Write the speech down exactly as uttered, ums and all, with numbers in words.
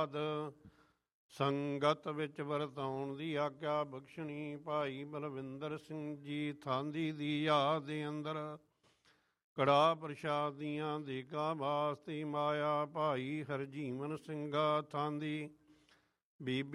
ਸੰਗਤ ਵਿੱਚ ਵਰਤਾਉਣ ਦੀ ਆਗਿਆ ਬਖਸ਼ਣੀ। ਭਾਈ ਬਲਵਿੰਦਰ ਸਿੰਘ ਜੀ ਥਾਂਦੀ ਦੀ ਯਾਦ ਦੇ ਅੰਦਰ ਕੜਾ ਪ੍ਰਸ਼ਾਦ ਦੀਆਂ ਦੇਗਾ ਵਾਸਤੇ ਮਾਇਆ। ਭਾਈ ਹਰਜੀਵਨ ਸਿੰਘਾ ਥਾਂਦੀ, ਬੀਬੀ